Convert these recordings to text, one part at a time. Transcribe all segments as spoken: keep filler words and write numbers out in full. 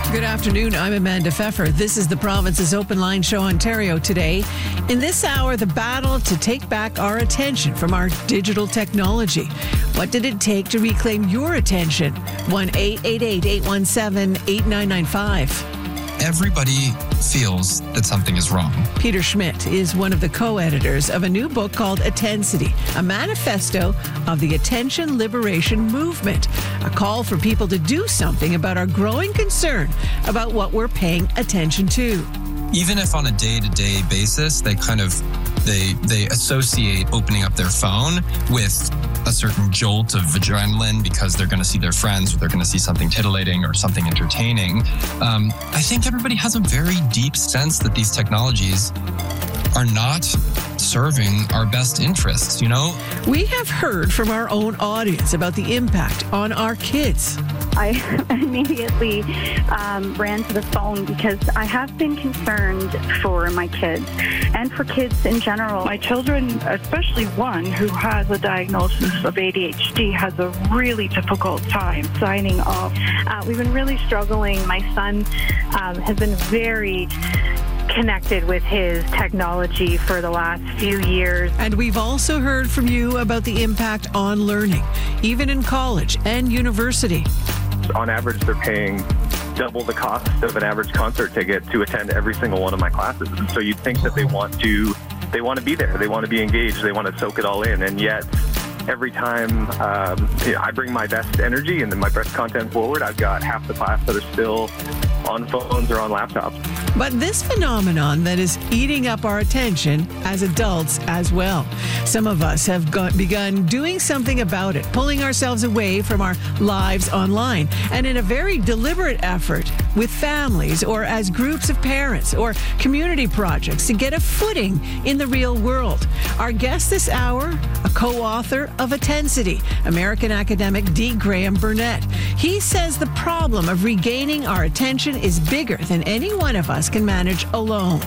Good afternoon. I'm Amanda Pfeffer. This is the Province's Open Line Show Ontario today. In this hour, the battle to take back our attention from our digital technology. What did it take to reclaim your attention? one eight eight eight, eight one seven, eight nine nine five. Everybody feels that something is wrong. Peter Schmidt is one of the co-editors of a new book called Attensity, a manifesto of the attention liberation movement, a call for people to do something about our growing concern about what we're paying attention to. Even if on a day-to-day basis, they kind of they they associate opening up their phone with a certain jolt of adrenaline because they're going to see their friends or they're going to see something titillating or something entertaining. Um, I think everybody has a very deep sense that these technologies are not serving our best interests, you know? We have heard from our own audience about the impact on our kids. I immediately um, ran to the phone because I have been concerned for my kids and for kids in general. My children, especially one who has a diagnosis of A D H D, has a really difficult time signing off. Uh, we've been really struggling. My son um, has been very connected with his technology for the last few years. And we've also heard from you about the impact on learning, even in college and university. On average, they're paying double the cost of an average concert ticket to attend every single one of my classes. And so you'd think that they want to, they want to be there, they want to be engaged, they want to soak it all in, and yet every time um, you know, I bring my best energy and my best content forward, I've got half the class that are still on phones or on laptops. But this phenomenon that is eating up our attention as adults as well. Some of us have got, begun doing something about it, pulling ourselves away from our lives online, and in a very deliberate effort with families or as groups of parents or community projects to get a footing in the real world. Our guest this hour, a co-author of Attensity, American academic D. Graham Burnett. He says the problem of regaining our attention is bigger than any one of us can manage alone.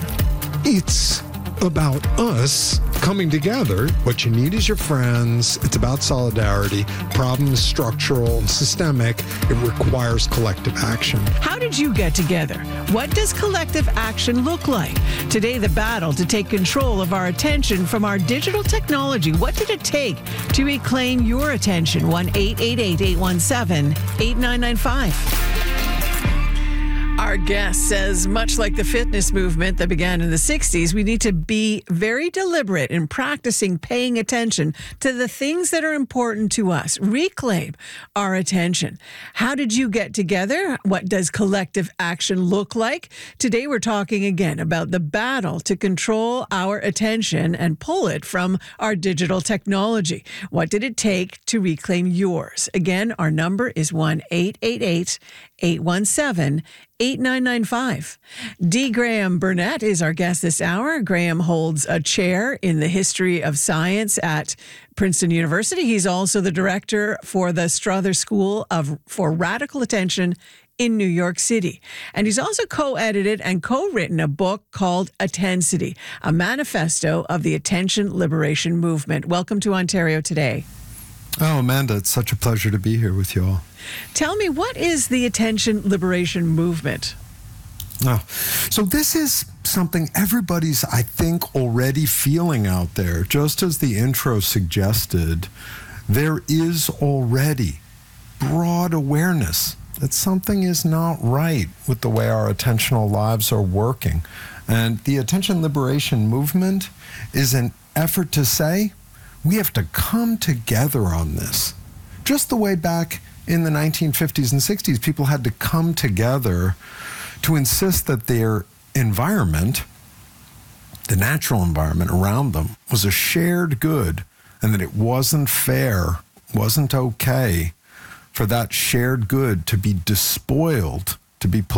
It's about us coming together. What you need is your friends. It's about solidarity. Problem is structural and systemic. It requires collective action. How did you get together? What does collective action look like? Today, the battle to take control of our attention from our digital technology. What did it take to reclaim your attention? one eight eight eight, eight one seven, eight nine nine five. Our guest says, much like the fitness movement that began in the sixties, we need to be very deliberate in practicing paying attention to the things that are important to us. Reclaim our attention. How did you get together? What does collective action look like? Today, we're talking again about the battle to control our attention and pull it from our digital technology. What did it take to reclaim yours? Again, our number is one eight eight eight, eight one seven, eight nine nine five. D. Graham Burnett is our guest this hour. Graham holds a chair in the history of science at Princeton University. He's also the director for the Strother School of for Radical Attention in New York City. And he's also co-edited and co-written a book called Attensity, a manifesto of the attention liberation movement. Welcome to Ontario Today. Oh, Amanda, it's such a pleasure to be here with you all. Tell me, what is the attention liberation movement? Oh, so this is something everybody's, I think, already feeling out there. Just as the intro suggested, there is already broad awareness that something is not right with the way our attentional lives are working. And the attention liberation movement is an effort to say, we have to come together on this. Just the way back in the nineteen fifties and sixties, people had to come together to insist that their environment, the natural environment around them, was a shared good and that it wasn't fair, wasn't okay for that shared good to be despoiled, to be